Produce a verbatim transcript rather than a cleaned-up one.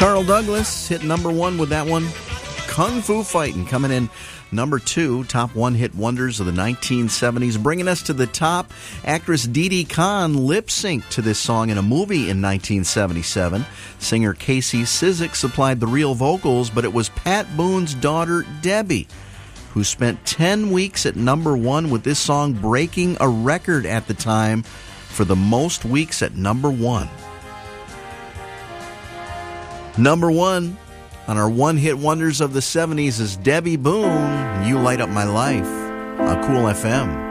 Carl Douglas hit number one with that one. Kung Fu Fightin' coming in number two, top one-hit wonders of the nineteen seventies. Bringing us to the top, actress Didi Khan lip-synced to this song in a movie in nineteen seventy-seven. Singer Casey Cizik supplied the real vocals, but it was Pat Boone's daughter, Debbie, who spent ten weeks at number one with this song, breaking a record at the time for the most weeks at number one. Number one on our one-hit wonders of the seventies is Debbie Boone, You Light Up My Life on Cool F M.